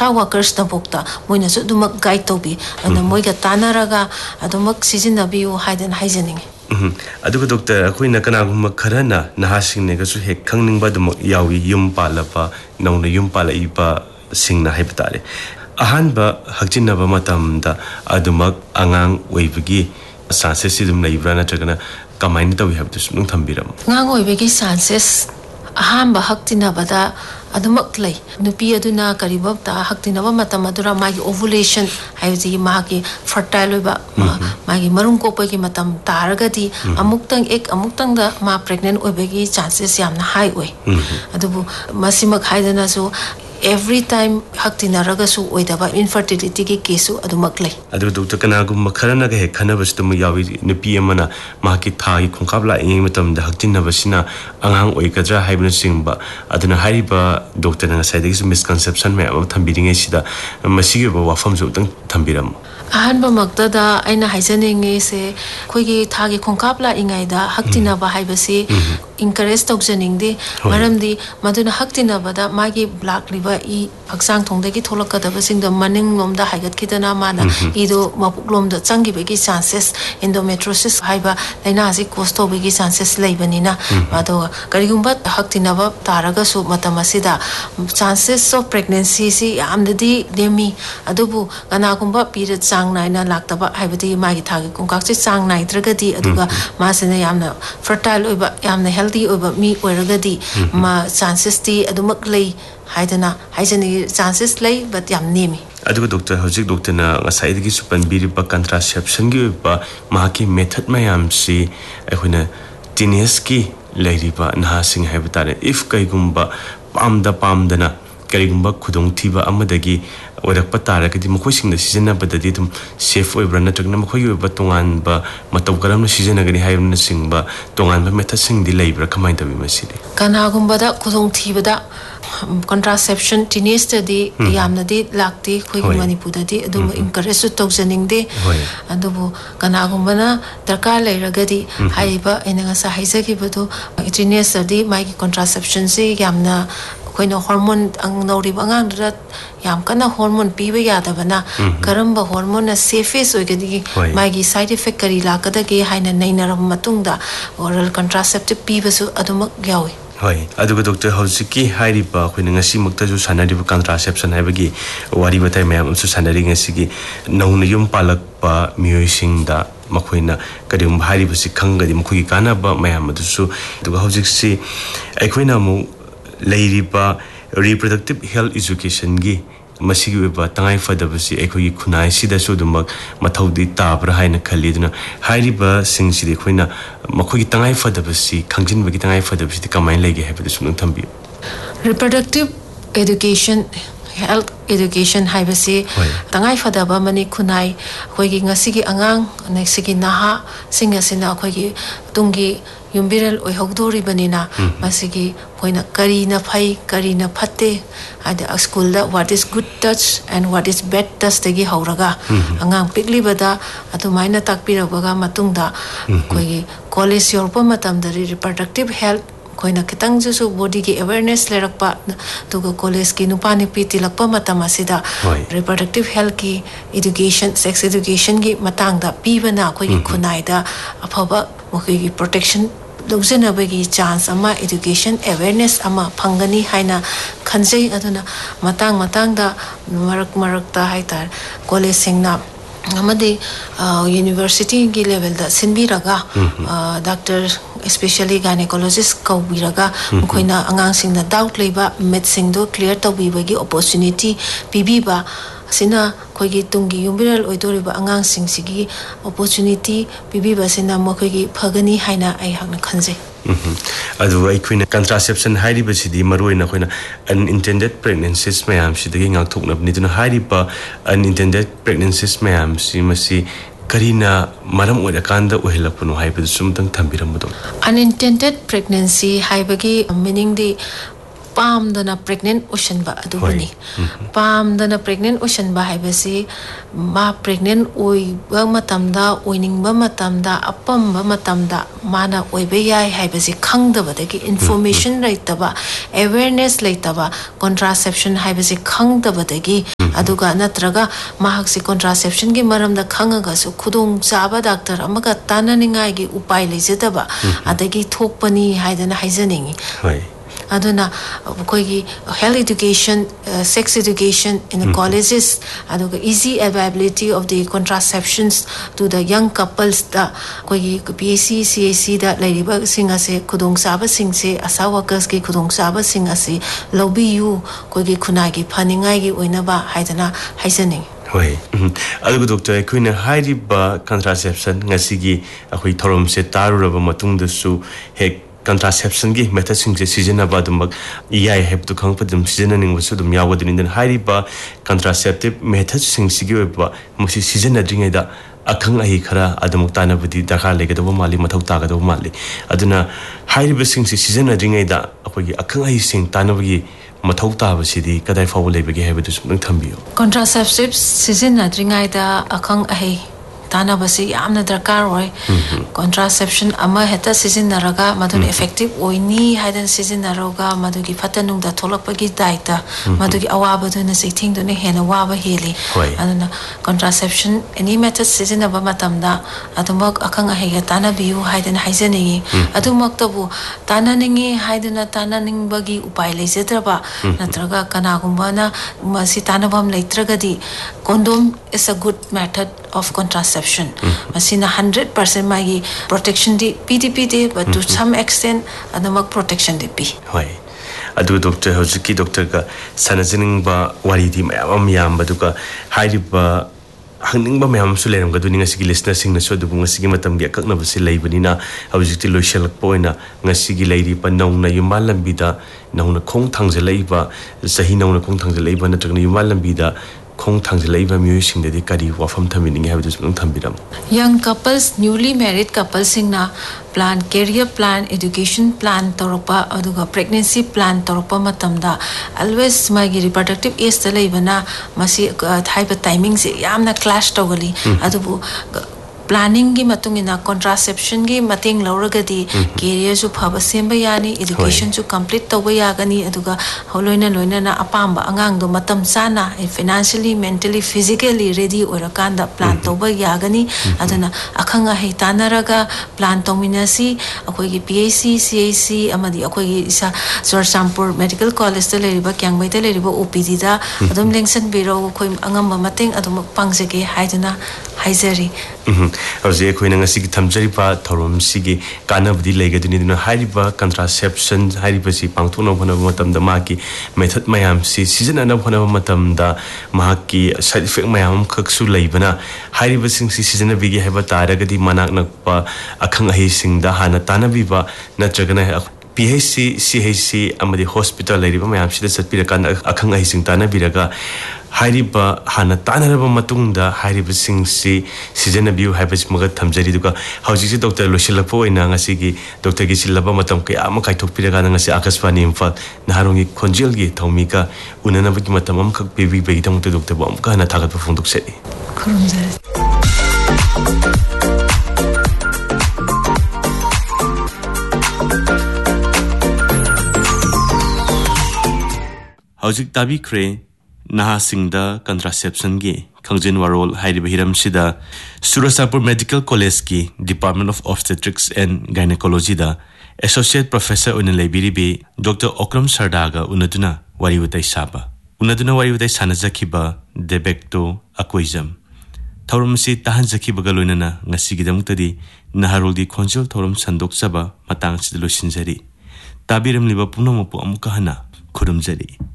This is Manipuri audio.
ASHA workers na bokta moina su dumak guide tobi ana moiga tanaraga adumak sizinnabiu haidan haijaning aduga doctor akoina kanaguma kharana nahasing ne gasu hek khangning ba dumak yawi yum palapa nauna yum palai ba singna haibtare ahanba hakjinaba matamda adumak angang oibagi chances sidum leibra natragana kamaini tawi habtu sum thambiram ngang oibagi chances ahamba haktinabada adumak lay nupi aduna karibabta haktinaba matam adura magi ovulation haiji magi fertile ba magi marum kopagi matam taragadi amuktang da ma pregnant oibagi chances yamna high oi adubu masimak haidana so every time haktina ragasu oidaba infertility ki kesu adumak lay adu doctor kanagum makharana ga hekhana bastum yawi nupi amana maki thai khongkabla ingmatam da haktinna basina angang oikadra haibna singba aduna hariba doctor na side is misconception me am thambiringe sida masigi ba wafam ju tang thambiram ahanba maktada aina haijaninge se khoigi thagi khongkapla ingaida haktina ba haibasi encourage tokjaning de maramdi maduna haktina bada magi black liver I haksang thongdagi tholakadaba singda maning lomda haigat kidana mana ido mapuklomda changgibegi chances endometriosis haiba laina asi costo begi chances leibanina mado karigumba haktina ba taraga su matamasida chances of pregnancy si amdadi demi adubu ganagumba period chang naina laktaba haibadi magi thagi kongkak si chang naidragadi aduga masena yamna fertile oiba yamna healthy oiba mi oiragadi ma chances ti adumak lei haidana haijani chances lay but yam nemi aduga doctor hojik doctor na ngasai digi supan biri ba contraception gi ba mahaki method mayam si akhuna teenage ki leiriba nahasing haibtare if kaigumba pamdana karigumba khudong thiba amadagi orak patara kadi mokhoising na season badadi dum safe oibra natragna mokhoi oiba tongan ba mataw karam na season agani haibna singba tongan ba method sing di leibra kamai tabi masidi kanagumba da khudong thibada contraception teenage study yamna di lakti khoi manipur di adu encourage tokjaning de adu kanagumba darkar leiragadi haiba enanga sa haijagi badu teenage study mai contraception se yamna koino hormone ang nori bangang rat yam kana hormone piba yada bana karamba hormone na safest oigadi magi side effect kari lakada ge haina nainaram matungda oral contraceptive piba su adumak yawi hoi aduga doctor hojiki hairiba khoina ngasi mukta ju sanari ba contraception haibagi wari batai mayam su sanari ngasi gi nauna yum palak pa mioising da makhoina kadum hairiba si khangadi mukhi kana ba mayam adusu aduga hojiksi aikhoina mu leiriba reproductive health education gi masigi ba tangai fadabasi ekoi khunai sida sudumak mathaudi tabra haina khaliduna hairiba singsi khoina makhogi tangai fadabasi khangjin bagi tangai fadabasi kamai lege habadu sum thambi reproductive education health education haibasi tangai fadaba mani khunai khoigi ngasigi angang nexigi naha singasina khoigi tungi yumbiral oi hogdori banina masigi koina karina phai karina phatte ade school da what is good touch and what is bad touch tegi hauraga angang pikli bada atumaina takpira baga matungda koi college yorpa matam da reproductive health koina kitang ju body ki awareness lerakpa tuga college ki nupani piti lakpa matama sida reproductive health ki education sex education gi matangda pibana koi khunai da afaba mokhi protection logjanabagi chance ama education awareness ama phangani haina khanjai aduna matang da marak ta haitar college singna amadi university gi level da sinbiraga doctor especially gynecologist kaubiraga koina angang singna doubt leiba medicine do clear tawibagi opportunity pibiba sina khoigi tungi yumbiral oidoriba angang singsigi opportunity pibiba sina mokhoigi phagani haina ai hakna khanjai adu ai khoina contraception hairiba sidi maroina khoina unintended pregnancies mayam sidagi ngak thokna niduna hairiba unintended pregnancies mayam si masi karina maram oida kanda ohilapunu haibu sumtang thambiramudo unintended pregnancy haibagi meaning di पामदना pregnant ओशनबा अदुबनी पामदना pregnant ओशनबा हाइबसी मा प्रेग्नेंट ओइबा मतमदा ओइनिंगबा मतमदा अपमबा मतमदा माना ओइबे याय हाइबसी खंगदबदगी इंफॉर्मेशन रैतबा अवेयरनेस लैतबा कॉन्ट्रासेप्शन हाइबसी खंगदबदगी अदुगा नत्रगा माहक्सी कॉन्ट्रासेप्शन के मरमदा खंगगासु खुदोंग चाबा डॉक्टर अमगा तानानिंगाइगी उपाय लेजदबा अदगी थोकपनी हाइदना हाइजनिंगी aduna koigi health education sex education in the colleges aduga easy availability of the contraceptions to the young couples da koigi PAC CAC da lairiba singa se khudong saba sing se asa workers ki khudong saba sing ase lobi yu koigi khuna gi phaningai gi oina ba haidana haisaning Hoi. Adugu doctor kuina hairiba contraception ngasigi akhui thorom se taruraba matungda su hek contraception gi method sing se season ba dum ai have to khang padum season ning wasu dum yawa din den hairiba contraceptive method sing sigi ba musi season adring da akhang ahi khara adamuk tana budi dakha lege do mali mathau ta ga do mali aduna hairiba sing se season adring da akoi akhang ahi sing tana bagi mathau ta ba sidi kadai faw lebege have to sum thambiyo contraceptive season adring da akhang ahi ताना बसी यामना दरकार होय contraception ama heta season naraga madun effective oini haiden season naroga madugi fatanung da tholakpagi daita madugi awaba duna sithing duna hena waba heli aduna contraception any method season aba matamda adumok akhang ahega tana biu haiden haijani adumok tabu tana ningi haidena tana ningbagi upai leisetraba natraga kana gumbana masi tana bam leitragadi condom is a good method of contraception masina 100% magi protection di PDP but to some extent adamak protection di pi hoi adu doctor hojiki doctor ka sanajining ba wari di mayam yam baduka hairi ba hangning ba mayam su leram ga duninga sigi listener sing na so du ngasi gi matam gi akna ba si leibani na hojiki loishal poina ngasi gi leiri pa nong na yumal lambi da nong na khong thang je leiba sahi nong na khong thang je leiba na tagna yumal lambi da khong thang je leiba myu sing de kari wafam thamining ha du thambiram young couples newly married couples sing na plan career plan education plan toropa aduga pregnancy plan toropa matamda always magi reproductive age ta leibana masi thaiba timing se yamna clash tawali adubu planning gi matungina contraception gi mating lauragadi career su phaba semba yani education su complete tawba yagani aduga holoina loina na apamba angang do matam sana financially mentally physically ready orakanda plan tawba yagani aduna akhanga heitanaraga plan tawminasi akoi gi PAC CAC amadi akoi gi isa Sursampur medical college ta leriba kyangbai ta leriba OPD da adum lengsan biro khoi angamba mating adum pangsege haiduna haizari Hauze koina ngasi gi thamjari pa thorom sigi kanabdi legaduni dina hariba contraception hariba si pangthuna bhana matam da ma ki method mayam si season ana bhana matam da ma ki side effect mayam khaksu leibana hariba sing si season bigi heba taragadi manak nakpa akhang ahi sing da hana tanabi ba natragana PHC CHC amadi hospital leiriba mayam sida satpira kan akhang ahi sing tanabiraga hairiba hana tanaraba matungda hairiba singsi season abiu haibas maga thamjari duka hauji si doctor loshilappo ina ngasi gi doctor gi silaba matam ke ama kai thokpiraga ngasi akaswani imphal naharongi khonjel gi thomi ka unana bagi matam am khak bebi begi tamte doctor bam ka na thagat phunduk se khurumjare hauji tabi kre Naha Singda contraception gi Khangjin Warol Hairiba Hiram Sida Surasapur Medical College ki Department of Obstetrics and Gynecology da Associate Professor Unan Laibiribi Dr. Okram Sardaga Unaduna Wariwatai Saba Unaduna Wariwatai Sanazakiba Debecto Aquism Thorum si tahan zakiba galoinana ngasigidamutadi Naharoldi Konjal Thorum Sandok Saba Matang Sidlo Sinjari Tabiram Liba Punamopu Amukahana Kurumjari